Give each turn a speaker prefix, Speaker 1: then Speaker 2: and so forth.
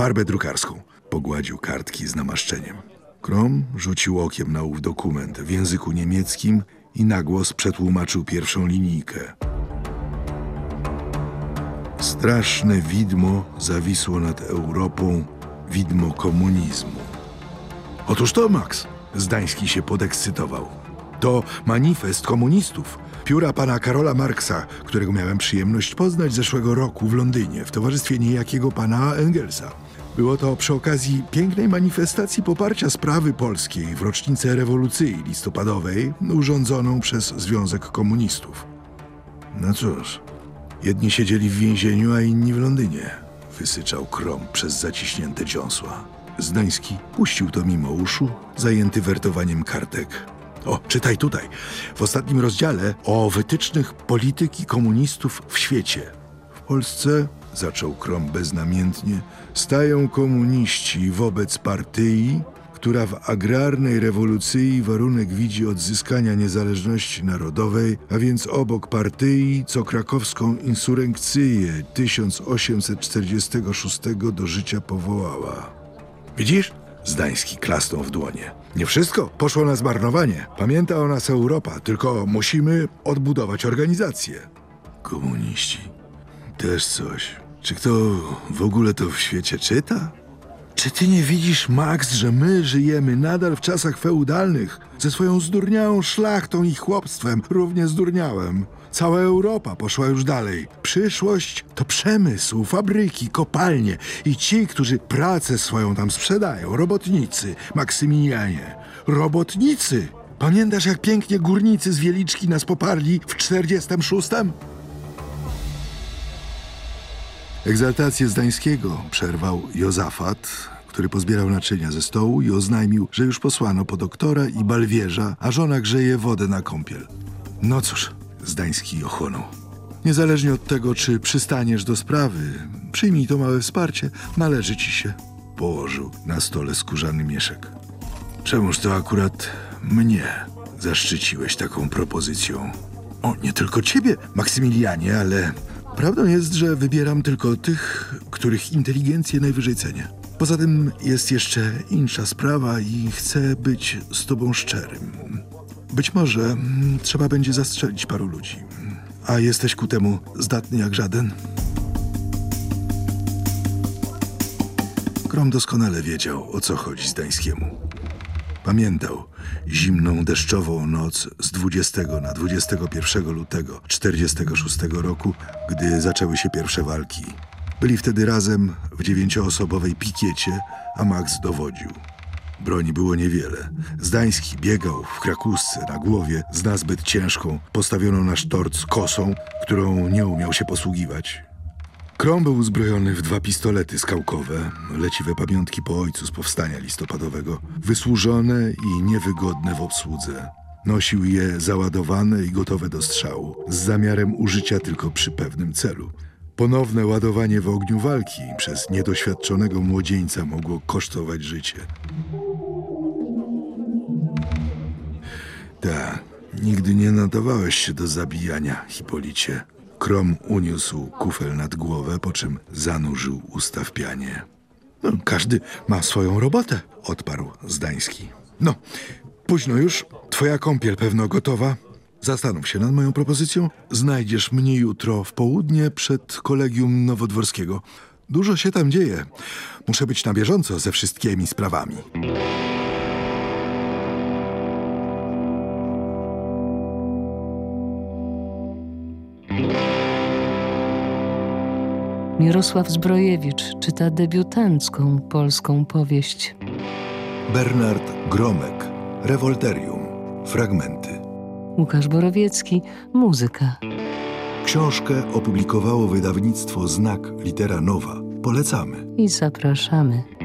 Speaker 1: farbę drukarską. Pogładził kartki z namaszczeniem. Krom rzucił okiem na ów dokument w języku niemieckim i na głos przetłumaczył pierwszą linijkę. Straszne widmo zawisło nad Europą, widmo komunizmu. Otóż to, Max. Zdański się podekscytował. To manifest komunistów, pióra pana Karola Marksa, którego miałem przyjemność poznać zeszłego roku w Londynie w towarzystwie niejakiego pana Engelsa. Było to przy okazji pięknej manifestacji poparcia sprawy polskiej w rocznicę rewolucji listopadowej urządzoną przez Związek Komunistów. No cóż, jedni siedzieli w więzieniu, a inni w Londynie, wysyczał Krom przez zaciśnięte dziąsła. Zdański puścił to mimo uszu, zajęty wertowaniem kartek. O, czytaj tutaj, w ostatnim rozdziale o wytycznych polityki komunistów w świecie. W Polsce, zaczął Krom beznamiętnie, stają komuniści wobec partii, która w agrarnej rewolucji warunek widzi odzyskania niezależności narodowej, a więc obok partii, co krakowską insurekcję 1846 do życia powołała. Widzisz? Zdański klasnął w dłonie. Nie wszystko poszło na zmarnowanie. Pamięta o nas Europa, tylko musimy odbudować organizację. Komuniści. Też coś. Czy kto w ogóle to w świecie czyta? Czy ty nie widzisz, Max, że my żyjemy nadal w czasach feudalnych? Ze swoją zdurniałą szlachtą i chłopstwem równie zdurniałem. Cała Europa poszła już dalej. Przyszłość to przemysł, fabryki, kopalnie i ci, którzy pracę swoją tam sprzedają. Robotnicy, Maksymilianie. Robotnicy! Pamiętasz, jak pięknie górnicy z Wieliczki nas poparli w 46? Egzaltację Zdańskiego przerwał Jozafat, który pozbierał naczynia ze stołu i oznajmił, że już posłano po doktora i balwierza, a żona grzeje wodę na kąpiel. No cóż, Zdański ochłonął. Niezależnie od tego, czy przystaniesz do sprawy, przyjmij to małe wsparcie, należy ci się. Położył na stole skórzany mieszek. Czemuż to akurat mnie zaszczyciłeś taką propozycją? O, nie tylko ciebie, Maksymilianie, ale prawdą jest, że wybieram tylko tych, których inteligencję najwyżej cenię. Poza tym jest jeszcze insza sprawa i chcę być z tobą szczerym. Być może trzeba będzie zastrzelić paru ludzi. A jesteś ku temu zdatny jak żaden? Krom doskonale wiedział, o co chodzi Zdańskiemu. Pamiętał zimną, deszczową noc z 20 na 21 lutego 1946 roku, gdy zaczęły się pierwsze walki. Byli wtedy razem w 9-osobowej pikiecie, a Max dowodził. Broni było niewiele. Zdański biegał w krakuzce na głowie z nazbyt ciężką, postawioną na sztorc kosą, którą nie umiał się posługiwać. Krom był uzbrojony w 2 pistolety skałkowe, leciwe pamiątki po ojcu z powstania listopadowego, wysłużone i niewygodne w obsłudze. Nosił je załadowane i gotowe do strzału, z zamiarem użycia tylko przy pewnym celu. Ponowne ładowanie w ogniu walki przez niedoświadczonego młodzieńca mogło kosztować życie. Tak, nigdy nie nadawałeś się do zabijania, Hipolicie. Krom uniósł kufel nad głowę, po czym zanurzył usta w pianie. No, każdy ma swoją robotę, odparł Zdański. No, późno już, twoja kąpiel pewno gotowa. Zastanów się nad moją propozycją. Znajdziesz mnie jutro w południe przed Kolegium Nowodworskiego. Dużo się tam dzieje. Muszę być na bieżąco ze wszystkimi sprawami.
Speaker 2: Mirosław Zbrojewicz czyta debiutancką polską powieść.
Speaker 1: Bernard Gromek, Rewolterium. Fragmenty.
Speaker 2: Łukasz Borowiecki, muzyka.
Speaker 1: Książkę opublikowało wydawnictwo Znak Litera Nowa. Polecamy.
Speaker 2: I zapraszamy.